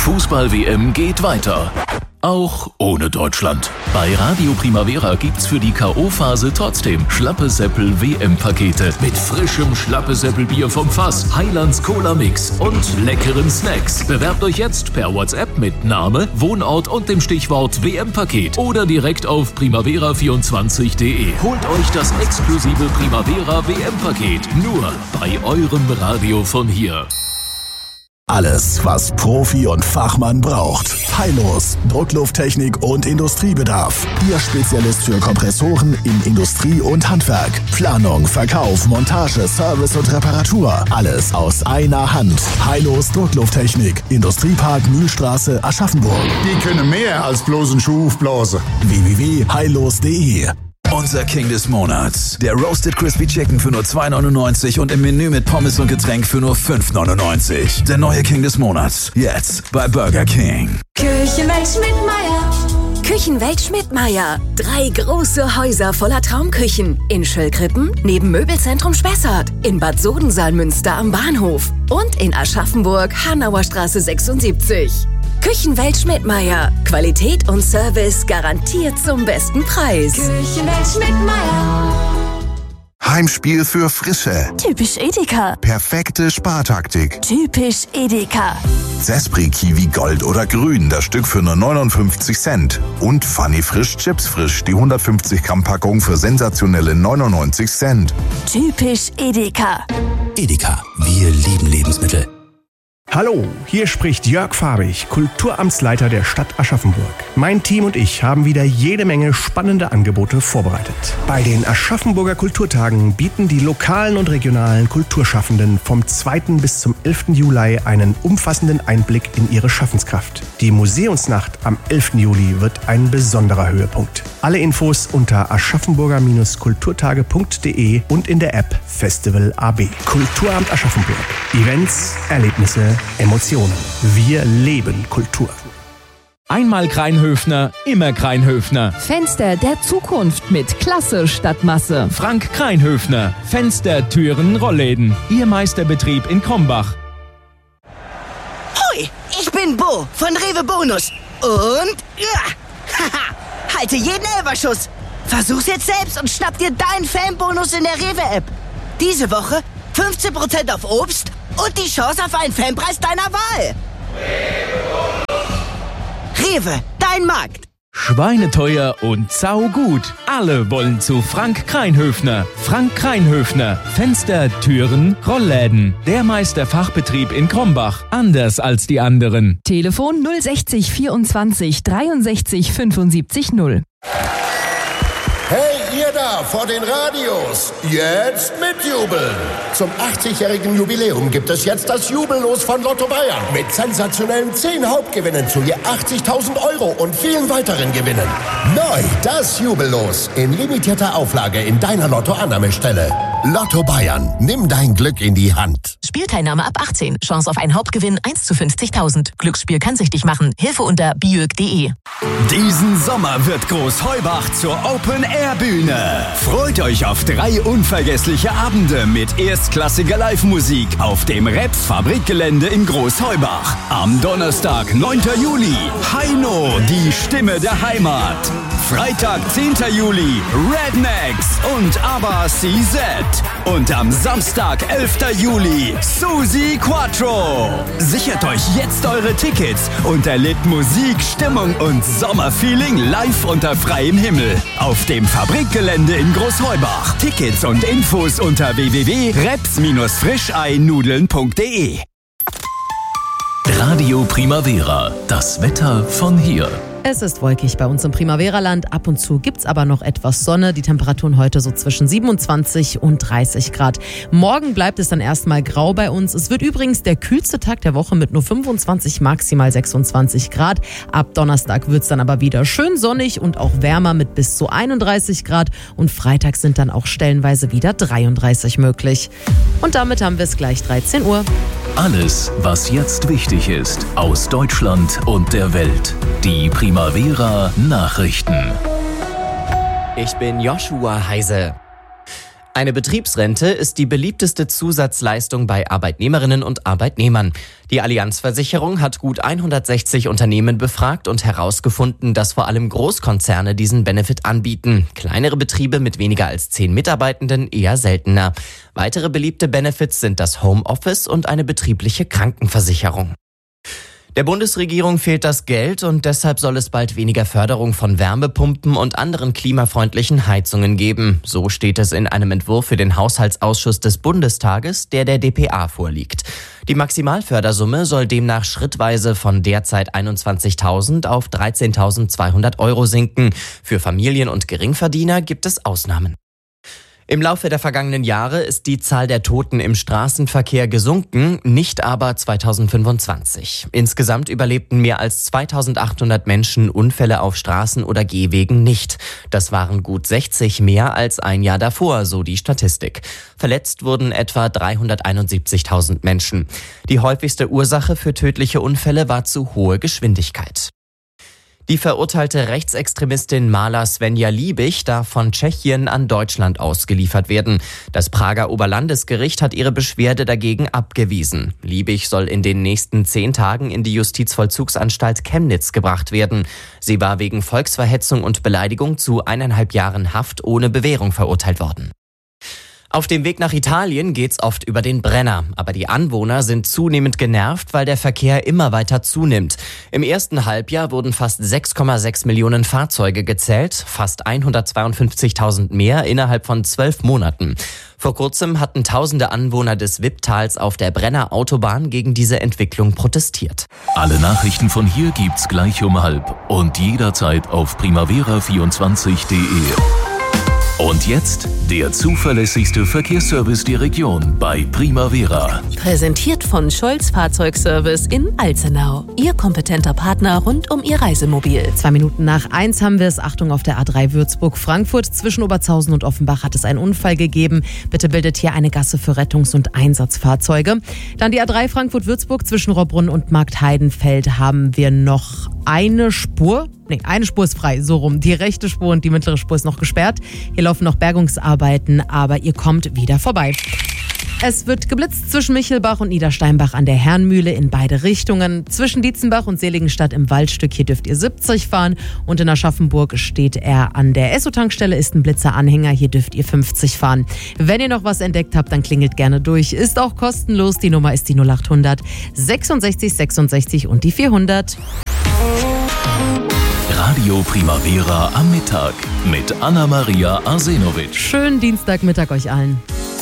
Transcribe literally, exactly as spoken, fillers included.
Fußball-W M geht weiter. Auch ohne Deutschland. Bei Radio Primavera gibt's für die K O-Phase trotzdem Schlappe-Seppel-W M-Pakete mit frischem Schlappe-Seppel-Bier vom Fass, Heilands Cola-Mix und leckeren Snacks. Bewerbt euch jetzt per WhatsApp mit Name, Wohnort und dem Stichwort W M-Paket oder direkt auf primavera vierundzwanzig punkt de. Holt euch das exklusive Primavera-W M-Paket nur bei eurem Radio von hier. Alles, was Profi und Fachmann braucht. Heilos, Drucklufttechnik und Industriebedarf. Ihr Spezialist für Kompressoren in Industrie und Handwerk. Planung, Verkauf, Montage, Service und Reparatur. Alles aus einer Hand. Heilos Drucklufttechnik. Industriepark Mühlstraße, Aschaffenburg. Die können mehr als bloßen Schuh aufblasen. w w w punkt heilos punkt de. Unser King des Monats. Der Roasted Crispy Chicken für nur zwei neunundneunzig und im Menü mit Pommes und Getränk für nur fünf neunundneunzig. Der neue King des Monats. Jetzt bei Burger King. Küchenwelt Schmidtmeyer. Küchenwelt Schmidtmeyer. Drei große Häuser voller Traumküchen. In Schöllkrippen, neben Möbelzentrum Spessart. In Bad Sodensalmünster am Bahnhof. Und in Aschaffenburg, Hanauer Straße sechsundsiebzig. Küchenwelt Schmidtmeyer. Qualität und Service garantiert zum besten Preis. Küchenwelt Schmidtmeyer. Heimspiel für Frische. Typisch Edeka. Perfekte Spartaktik. Typisch Edeka. Zespri Kiwi Gold oder Grün, das Stück für nur neunundfünfzig Cent. Und Funny Frisch Chips Frisch, die hundertfünfzig Gramm Packung für sensationelle neunundneunzig Cent. Typisch Edeka. Edeka, wir lieben Lebensmittel. Hallo, hier spricht Jörg Fabich, Kulturamtsleiter der Stadt Aschaffenburg. Mein Team und ich haben wieder jede Menge spannende Angebote vorbereitet. Bei den Aschaffenburger Kulturtagen bieten die lokalen und regionalen Kulturschaffenden vom zweiten bis zum elften Juli einen umfassenden Einblick in ihre Schaffenskraft. Die Museumsnacht am elften Juli wird ein besonderer Höhepunkt. Alle Infos unter aschaffenburger kulturtage punkt de und in der App Festival A B. Kulturamt Aschaffenburg. Events, Erlebnisse, Emotionen. Wir leben Kultur. Einmal Kreinhöfner, immer Kreinhöfner. Fenster der Zukunft mit Klasse statt Masse. Frank Kreinhöfner. Fenster, Türen, Rollläden. Ihr Meisterbetrieb in Krombach. Hoi, ich bin Bo von Rewe Bonus. Und ja, haha, halte jeden Elferschuss. Versuch's jetzt selbst und schnapp dir deinen Fanbonus in der Rewe-App. Diese Woche fünfzehn Prozent auf Obst und die Chance auf einen Fanpreis deiner Wahl. Rewe, dein Markt. Schweineteuer und saugut. Alle wollen zu Frank Kreinhöfner. Frank Kreinhöfner. Fenster, Türen, Rollläden. Der Meisterfachbetrieb in Krombach. Anders als die anderen. Telefon null sechzig vierundzwanzig dreiundsechzig fünfundsiebzig null. Hey, ihr da vor den Radios, jetzt mitjubeln! Zum achtzigjährigen Jubiläum gibt es jetzt das Jubellos von Lotto Bayern. Mit sensationellen zehn Hauptgewinnen zu je achtzigtausend Euro und vielen weiteren Gewinnen. Neu das Jubellos in limitierter Auflage in deiner Lotto-Annahmestelle. Lotto Bayern, nimm dein Glück in die Hand. Spielteilnahme ab achtzehn. Chance auf einen Hauptgewinn eins zu fünfzigtausend. Glücksspiel kann süchtig machen. Hilfe unter biög punkt de. Diesen Sommer wird Großheubach zur Open-Air-Bühne. Freut euch auf drei unvergessliche Abende mit erstklassiger Live-Musik auf dem Reps-Fabrikgelände in Großheubach. Am Donnerstag, neunten Juli, Heino, die Stimme der Heimat. Freitag, zehnten Juli, Rednecks und ABBA C Z. Und am Samstag, elften Juli, Susi Quattro. Sichert euch jetzt eure Tickets und erlebt Musik, Stimmung und Sommerfeeling live unter freiem Himmel auf dem Fabrikgelände in Großheubach. Tickets und Infos unter w w w punkt reps frischeinudeln punkt de. Radio Primavera, das Wetter von hier. Es ist wolkig bei uns im Primavera-Land. Ab und zu gibt's aber noch etwas Sonne. Die Temperaturen heute so zwischen siebenundzwanzig und dreißig Grad. Morgen bleibt es dann erstmal grau bei uns. Es wird übrigens der kühlste Tag der Woche mit nur fünfundzwanzig, maximal sechsundzwanzig Grad. Ab Donnerstag wird's dann aber wieder schön sonnig und auch wärmer mit bis zu einunddreißig Grad. Und Freitag sind dann auch stellenweise wieder dreiunddreißig möglich. Und damit haben wir es gleich dreizehn Uhr. Alles, was jetzt wichtig ist, aus Deutschland und der Welt. Die Primavera Nachrichten. Ich bin Joshua Heise. Eine Betriebsrente ist die beliebteste Zusatzleistung bei Arbeitnehmerinnen und Arbeitnehmern. Die Allianz-Versicherung hat gut hundertsechzig Unternehmen befragt und herausgefunden, dass vor allem Großkonzerne diesen Benefit anbieten. Kleinere Betriebe mit weniger als zehn Mitarbeitenden eher seltener. Weitere beliebte Benefits sind das Homeoffice und eine betriebliche Krankenversicherung. Der Bundesregierung fehlt das Geld und deshalb soll es bald weniger Förderung von Wärmepumpen und anderen klimafreundlichen Heizungen geben. So steht es in einem Entwurf für den Haushaltsausschuss des Bundestages, der der D P A vorliegt. Die Maximalfördersumme soll demnach schrittweise von derzeit einundzwanzigtausend auf dreizehntausendzweihundert Euro sinken. Für Familien und Geringverdiener gibt es Ausnahmen. Im Laufe der vergangenen Jahre ist die Zahl der Toten im Straßenverkehr gesunken, nicht aber zweitausendfünfundzwanzig. Insgesamt überlebten mehr als zweitausendachthundert Menschen Unfälle auf Straßen oder Gehwegen nicht. Das waren gut sechzig mehr als ein Jahr davor, so die Statistik. Verletzt wurden etwa dreihunderteinundsiebzigtausend Menschen. Die häufigste Ursache für tödliche Unfälle war zu hohe Geschwindigkeit. Die verurteilte Rechtsextremistin Mala Svenja Liebig darf von Tschechien an Deutschland ausgeliefert werden. Das Prager Oberlandesgericht hat ihre Beschwerde dagegen abgewiesen. Liebig soll in den nächsten zehn Tagen in die Justizvollzugsanstalt Chemnitz gebracht werden. Sie war wegen Volksverhetzung und Beleidigung zu eineinhalb Jahren Haft ohne Bewährung verurteilt worden. Auf dem Weg nach Italien geht's oft über den Brenner. Aber die Anwohner sind zunehmend genervt, weil der Verkehr immer weiter zunimmt. Im ersten Halbjahr wurden fast sechs Komma sechs Millionen Fahrzeuge gezählt, fast hundertzweiundfünfzigtausend mehr innerhalb von zwölf Monaten. Vor kurzem hatten tausende Anwohner des Wipptals auf der Brenner Autobahn gegen diese Entwicklung protestiert. Alle Nachrichten von hier gibt's gleich um halb und jederzeit auf primavera vierundzwanzig punkt de. Und jetzt der zuverlässigste Verkehrsservice der Region bei Primavera. Präsentiert von Scholz Fahrzeugservice in Alzenau. Ihr kompetenter Partner rund um Ihr Reisemobil. Zwei Minuten nach eins haben wir es. Achtung, auf der A drei Würzburg-Frankfurt. Zwischen Oberzhausen und Offenbach hat es einen Unfall gegeben. Bitte bildet hier eine Gasse für Rettungs- und Einsatzfahrzeuge. Dann die A drei Frankfurt-Würzburg. Zwischen Robbrunn und Marktheidenfeld haben wir noch eine Spur. Nee, eine Spur ist frei, so rum. Die rechte Spur und die mittlere Spur ist noch gesperrt. Hier laufen noch Bergungsarbeiten, aber ihr kommt wieder vorbei. Es wird geblitzt zwischen Michelbach und Niedersteinbach an der Herrnmühle in beide Richtungen. Zwischen Dietzenbach und Seligenstadt im Waldstück, hier dürft ihr siebzig fahren. Und in Aschaffenburg steht er an der Esso-Tankstelle, ist ein Blitzeranhänger, hier dürft ihr fünfzig fahren. Wenn ihr noch was entdeckt habt, dann klingelt gerne durch. Ist auch kostenlos, die Nummer ist die null achthundert sechsundsechzig sechsundsechzig und die vierhundert. Radio Primavera am Mittag mit Anna-Maria Arsenovic. Schönen Dienstagmittag euch allen.